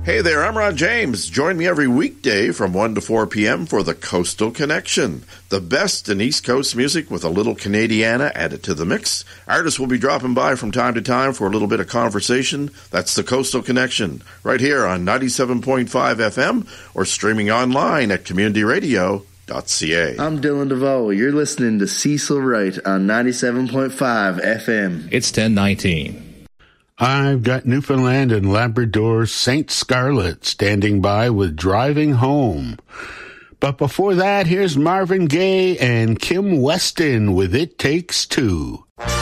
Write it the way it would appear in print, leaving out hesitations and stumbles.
Hey there, I'm Ron James. Join me every weekday from 1 to 4 p.m. for the Coastal Connection. The best in East Coast music with a little Canadiana added to the mix. Artists will be dropping by from time to time for a little bit of conversation. That's the Coastal Connection, right here on 97.5 FM or streaming online at communityradio.ca. I'm Dylan DeVoe. You're listening to Cecil Wright on 97.5 FM. It's 10:19. I've got Newfoundland and Labrador's St. Scarlett standing by with Driving Home. But before that, here's Marvin Gaye and Kim Weston with It Takes Two.